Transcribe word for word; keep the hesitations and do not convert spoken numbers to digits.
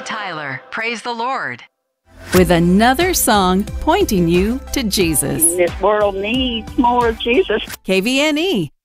Maria Tyler. Praise the Lord. With another song pointing you to Jesus. This world needs more of Jesus. K V N E